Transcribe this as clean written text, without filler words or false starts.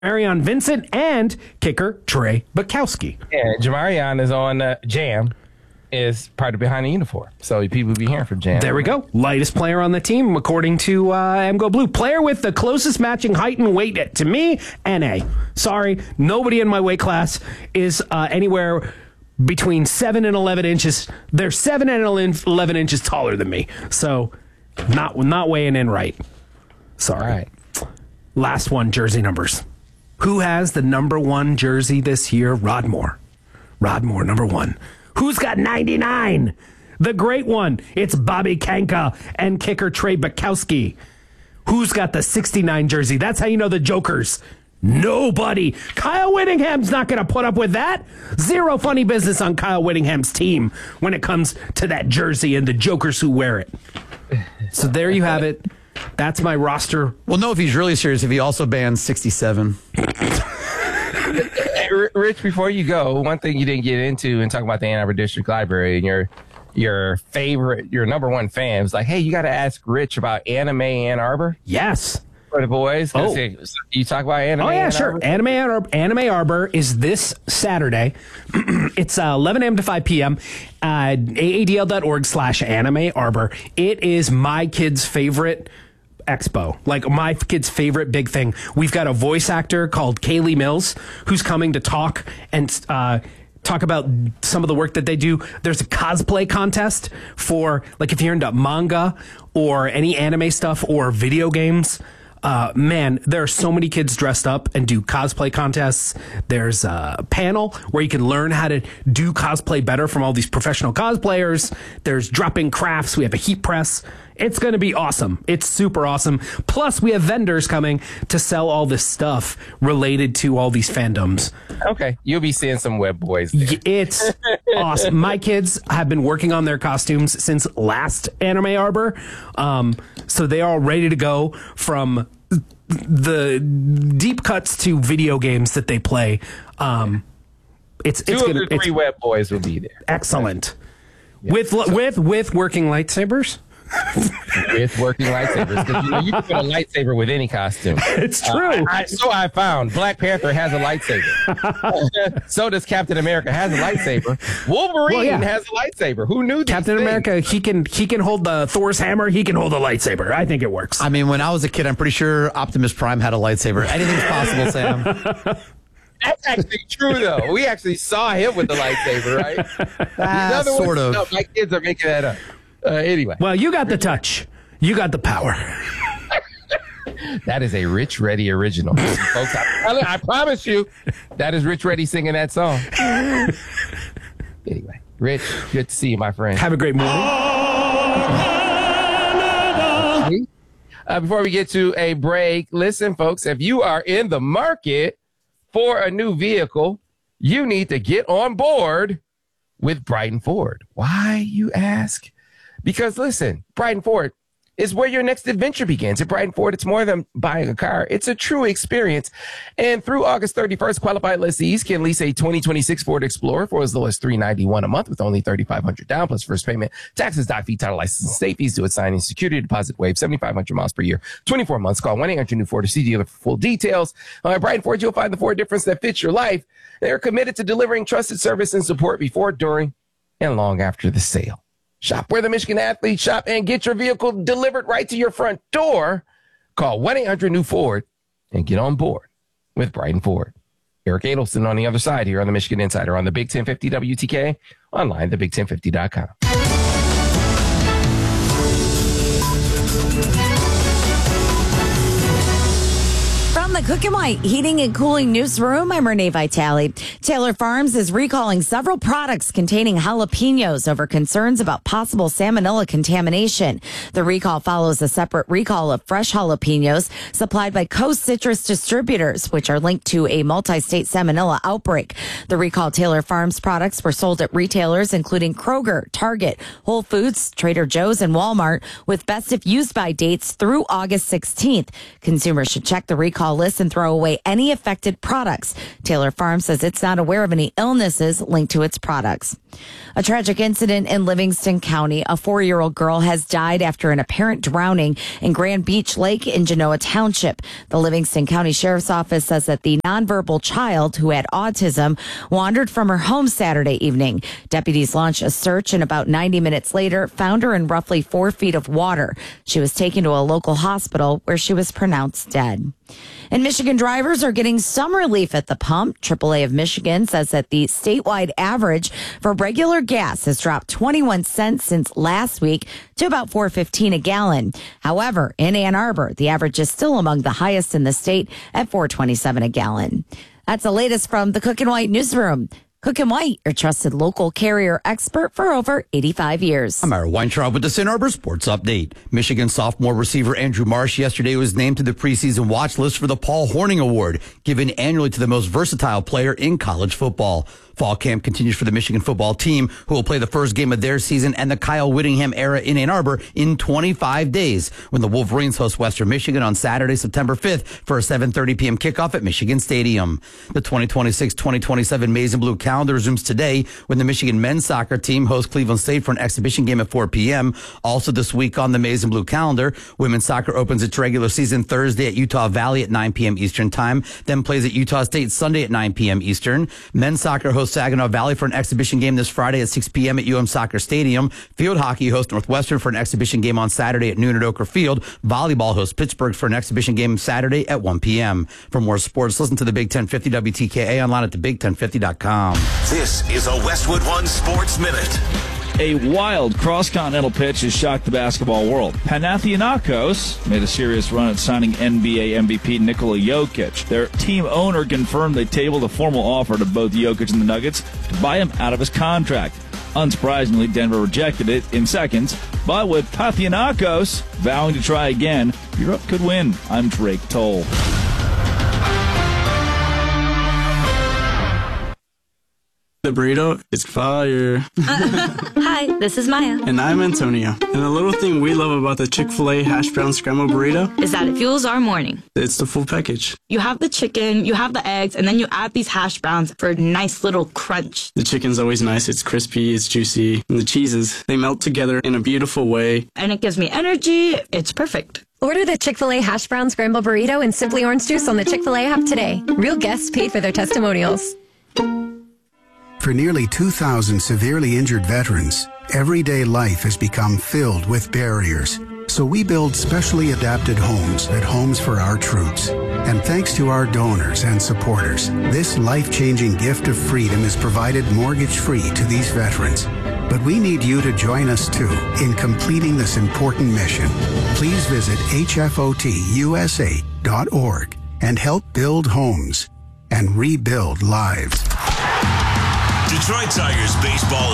Jamarion Vincent, and kicker Trey Bukowski. Yeah, Jamarion is on Jam. Is part of behind the uniform. So people be hearing from Jam. There we go. Lightest player on the team, according to MGO Blue. Player with the closest matching height and weight to me, NA. Sorry, nobody in my weight class is anywhere between 7 and 11 inches. They're 7 and 11 inches taller than me. So not weighing in right. Sorry. All right. Last one, jersey numbers. Who has the number 1 jersey this year? Rod Moore, number 1. Who's got 99? The great one. It's Bobby Kanka and kicker Trey Bukowski. Who's got the 69 jersey? That's how you know the Jokers. Nobody. Kyle Whittingham's not going to put up with that. Zero funny business on Kyle Whittingham's team when it comes to that jersey and the Jokers who wear it. So there you have it. That's my roster. Well, no, if he's really serious, if he also bans 67. Rich, before you go, one thing you didn't get into and talk about the Ann Arbor District Library and your favorite, your number 1 fan was like, hey, you got to ask Rich about Anime Ann Arbor. Yes. For the boys. Oh. You talk about Anime Oh, yeah, Ann sure. Arbor? Anime Arbor is this Saturday. It's 11 a.m. to 5 p.m. AADL.org/Anime Arbor. It is my kid's favorite expo, like my kid's favorite big thing. We've got a voice actor called Kaylee Mills who's coming to talk and talk about some of the work that they do. There's a cosplay contest for, like, if you're into manga or any anime stuff or video games. Man, there are so many kids dressed up and do cosplay contests. There's a panel where you can learn how to do cosplay better from all these professional cosplayers. There's dropping crafts. We have a heat press. It's going to be awesome. It's super awesome. Plus, we have vendors coming to sell all this stuff related to all these fandoms. Okay. You'll be seeing some web boys there. It's awesome. My kids have been working on their costumes since last Anime Arbor. So they are all ready to go, from the deep cuts to video games that they play. It's Two of the 3 web boys will be there. Excellent. Yeah. With working lightsabers. With working lightsabers, because you can put a lightsaber with any costume. It's true. So I found Black Panther has a lightsaber. So does Captain America has a lightsaber. Wolverine has a lightsaber. Who knew? Captain America, he can hold the Thor's hammer. He can hold a lightsaber. I think it works. I mean, when I was a kid, I'm pretty sure Optimus Prime had a lightsaber. Anything's possible, Sam. That's actually true, though. We actually saw him with the lightsaber, right? Sort of. No, my kids are making that up. Anyway. Well, you got the touch. You got the power. That is a Rich Reddy original. Folks, I promise you, that is Rich Reddy singing that song. Anyway, Rich, good to see you, my friend. Have a great morning. Before we get to a break, listen, folks, if you are in the market for a new vehicle, you need to get on board with Brighton Ford. Why, you ask? Because listen, Brighton Ford is where your next adventure begins. At Brighton Ford, it's more than buying a car. It's a true experience. And through August 31st, qualified lessees can lease a 2026 Ford Explorer for as low as $391 a month with only $3,500 down plus first payment, taxes, doc fee, title, license, and state fees, do it, signing, security deposit waive, 7,500 miles per year, 24 months. Call 1-800-NEW-FORD to see dealer for full details. At Brighton Ford, you'll find the Ford difference that fits your life. They're committed to delivering trusted service and support before, during, and long after the sale. Shop where the Michigan athletes shop and get your vehicle delivered right to your front door. Call 1-800-NEW-FORD and get on board with Brighton Ford. Eric Adelson on the other side here on the Michigan Insider on the Big 1050 WTK, online, thebig1050.com. From the Cook and White Heating and Cooling Newsroom, I'm Renee Vitale. Taylor Farms is recalling several products containing jalapenos over concerns about possible salmonella contamination. The recall follows a separate recall of fresh jalapenos supplied by Coast Citrus Distributors, which are linked to a multi-state salmonella outbreak. The recalled Taylor Farms products were sold at retailers including Kroger, Target, Whole Foods, Trader Joe's, and Walmart, with best if used by dates through August 16th. Consumers should check the recall list list and throw away any affected products. Taylor Farm says it's not aware of any illnesses linked to its products. A tragic incident in Livingston County. A 4-year-old girl has died after an apparent drowning in Grand Beach Lake in Genoa Township. The Livingston County Sheriff's Office says that the nonverbal child who had autism wandered from her home Saturday evening. Deputies launched a search and about 90 minutes later found her in roughly 4 feet of water. She was taken to a local hospital where she was pronounced dead. And Michigan drivers are getting some relief at the pump. AAA of Michigan says that the statewide average for regular gas has dropped 21 cents since last week to about $4.15 a gallon. However, in Ann Arbor, the average is still among the highest in the state at $4.27 a gallon. That's the latest from the Cook and White newsroom. Cook and White, your trusted local carrier expert for over 85 years. I'm Ira Weintraub with the Ann Arbor Sports Update. Michigan sophomore receiver Andrew Marsh yesterday was named to the preseason watch list for the Paul Hornung Award, given annually to the most versatile player in college football. Fall camp continues for the Michigan football team, who will play the first game of their season and the Kyle Whittingham era in Ann Arbor in 25 days, when the Wolverines host Western Michigan on Saturday, September 5th for a 7:30 p.m. kickoff at Michigan Stadium. The 2026-2027 Maize and Blue calendar resumes today when the Michigan men's soccer team hosts Cleveland State for an exhibition game at 4 p.m. Also this week on the Maize and Blue calendar, women's soccer opens its regular season Thursday at Utah Valley at 9 p.m. Eastern Time, then plays at Utah State Sunday at 9 p.m. Eastern. Men's soccer hosts Saginaw Valley for an exhibition game this Friday at 6 p.m. at UM Soccer Stadium. Field hockey hosts Northwestern for an exhibition game on Saturday at noon at Oker Field. Volleyball hosts Pittsburgh for an exhibition game Saturday at 1 p.m. For more sports, listen to the Big 1050 WTKA online at thebig1050.com. This is a Westwood One Sports Minute. A wild cross-continental pitch has shocked the basketball world. Panathinaikos made a serious run at signing NBA MVP Nikola Jokic. Their team owner confirmed they tabled a formal offer to both Jokic and the Nuggets to buy him out of his contract. Unsurprisingly, Denver rejected it in seconds, but with Panathinaikos vowing to try again, Europe could win. I'm Drake Toll. The burrito is fire. Hi, this is Maya. And I'm Antonio. And the little thing we love about the Chick-fil-A hash brown scrambled burrito is that it fuels our morning. It's the full package. You have the chicken, you have the eggs, and then you add these hash browns for a nice little crunch. The chicken's always nice. It's crispy, it's juicy. And the cheeses, they melt together in a beautiful way. And it gives me energy. It's perfect. Order the Chick-fil-A hash brown scrambled burrito and Simply Orange Juice on the Chick-fil-A app today. Real guests paid for their testimonials. For nearly 2,000 severely injured veterans, everyday life has become filled with barriers. So we build specially adapted homes at Homes for Our Troops. And thanks to our donors and supporters, this life-changing gift of freedom is provided mortgage-free to these veterans. But we need you to join us, too, in completing this important mission. Please visit hfotusa.org and help build homes and rebuild lives. Detroit Tigers baseball